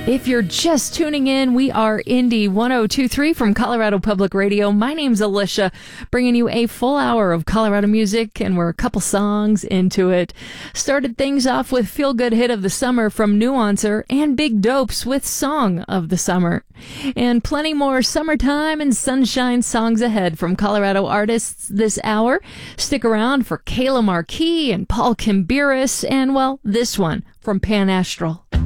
If you're just tuning in, we are Indie 1023 from Colorado Public Radio. My name's Alicia, bringing you a full hour of Colorado music, and we're a couple songs into it. Started things off with Feel Good Hit of the Summer from Nuancer and Big Dopes with Song of the Summer. And plenty more summertime and sunshine songs ahead from Colorado artists this hour. Stick around for Kayla Marquis and Paul Kimbiris, and, well, this one from Pan Astral.